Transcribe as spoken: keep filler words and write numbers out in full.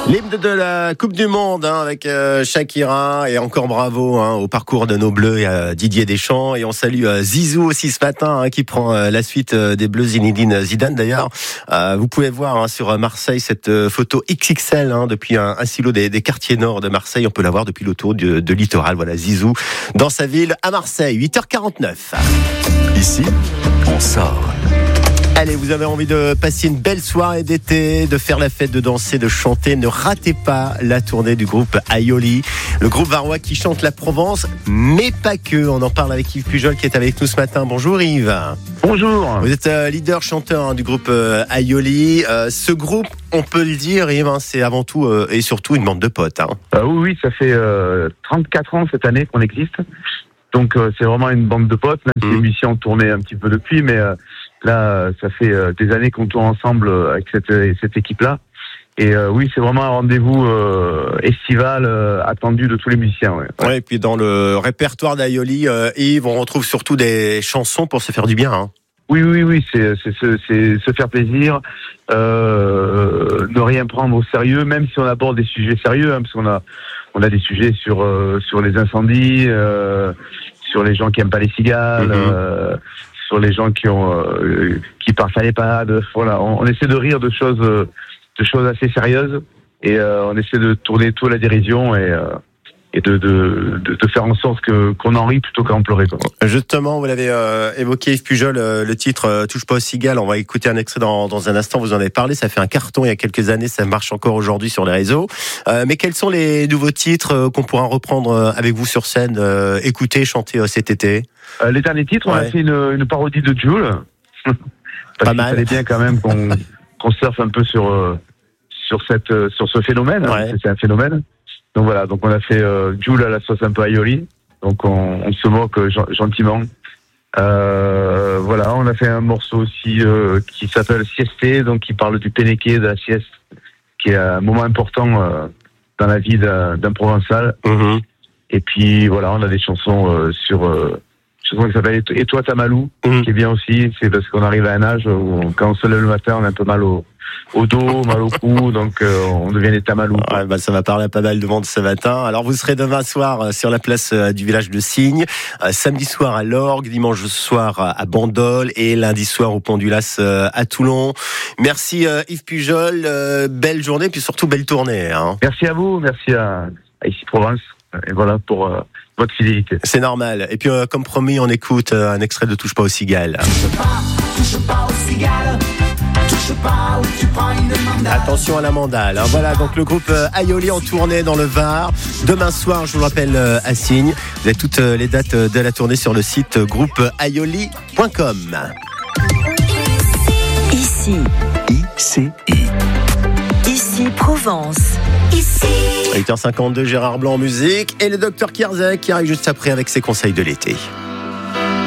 L'hymne de la Coupe du Monde hein, avec euh, Shakira et encore bravo hein, au parcours de nos Bleus et à Didier Deschamps. Et on salue euh, Zizou aussi ce matin hein, qui prend euh, la suite euh, des Bleus, Zinedine Zidane d'ailleurs. Euh, vous pouvez voir hein, sur Marseille cette euh, photo X X L hein, depuis un, un silo des, des quartiers nord de Marseille. On peut la voir depuis l'autoroute de, de littoral. Voilà Zizou dans sa ville à Marseille. huit heures quarante-neuf. Ici, on sort. Allez, vous avez envie de passer une belle soirée d'été, de faire la fête, de danser, de chanter. Ne ratez pas la tournée du groupe Aioli, le groupe varois qui chante la Provence, mais pas que. On en parle avec Yves Pujol qui est avec nous ce matin. Bonjour Yves. Bonjour. Vous êtes euh, leader chanteur hein, du groupe euh, Aioli. Euh, ce groupe, on peut le dire, Yves, hein, c'est avant tout euh, et surtout une bande de potes. Hein. Euh, oui, oui, ça fait euh, trente-quatre ans cette année qu'on existe. Donc euh, c'est vraiment une bande de potes. Même si les musiciens ont tourné un petit peu depuis, mais euh, là, ça fait euh, des années qu'on tourne ensemble avec cette, cette équipe-là. Et euh, oui, c'est vraiment un rendez-vous euh, estival euh, attendu de tous les musiciens. Ouais. Ouais, et puis dans le répertoire d'Aioli, euh, Yves, on retrouve surtout des chansons pour se faire du bien. Hein. Oui, oui, oui, c'est, c'est, c'est, c'est se faire plaisir, euh, ne rien prendre au sérieux, même si on aborde des sujets sérieux, hein, parce qu'on a, on a des sujets sur euh, sur les incendies, euh, sur les gens qui aiment pas les cigales. Mm-hmm. euh, sur les gens qui ont euh, qui partent à l'EHPAD. Voilà, on, on essaie de rire de choses de choses assez sérieuses et euh, on essaie de tourner tout à la dérision et euh, et de, de de de faire en sorte que qu'on en rit plutôt qu'en pleurer. Quoi. Justement, vous l'avez euh, évoqué Yves Pujol, euh, le titre euh, Touche pas aux cigales. On va écouter un extrait dans dans un instant. Vous en avez parlé. Ça fait un carton il y a quelques années. Ça marche encore aujourd'hui sur les réseaux. Euh, mais quels sont les nouveaux titres euh, qu'on pourra reprendre euh, avec vous sur scène, euh, écouter, chanter euh, cet été? Euh, les derniers titres, ouais. On a fait une, une parodie de Jul. Pas mal. Il fallait bien quand même qu'on, qu'on surfe un peu sur euh, sur cette euh, sur ce phénomène. Ouais. Hein, c'est un phénomène. Donc voilà, donc on a fait euh, Jul à la sauce un peu Aioli. Donc on, on se moque euh, gentiment. Euh, voilà, on a fait un morceau aussi euh, qui s'appelle Sieste, donc qui parle du pénéqué, de la sieste, qui est un moment important euh, dans la vie d'un, d'un Provençal. Mm-hmm. Et puis voilà, on a des chansons euh, sur euh, chanson qui s'appelle Et toi Tamalou, mmh. qui est bien aussi. C'est parce qu'on arrive à un âge où quand on se lève le matin, on a un peu mal au, au dos, mal au cou, donc euh, on devient des Tamalous. Ouais, bah, ça va parler à pas mal de monde ce matin. Alors vous serez demain soir euh, sur la place euh, du village de Signes, euh, samedi soir à l'Orgue, dimanche soir à, à Bandol et lundi soir au Pont du Las euh, à Toulon. Merci euh, Yves Pujol, euh, belle journée puis surtout belle tournée. Hein. Merci à vous, merci à, à Ici Provence. Et voilà pour euh, votre fidélité. C'est normal. Et puis, euh, comme promis, on écoute euh, un extrait de Touche pas aux cigales. Touche pas, touche pas aux cigales. Touche pas ou tu prends une mandale. Attention à la mandale. Hein. Voilà, donc le groupe euh, Aioli en tournée dans le Var. Demain soir, je vous le rappelle, euh, à Signes. Vous avez toutes euh, les dates de la tournée sur le site euh, groupe aioli point com. Ici. I C I. Ici Provence. Ici. huit heures cinquante-deux, Gérard Blanc en musique et le docteur Kierzek qui arrive juste après avec ses conseils de l'été.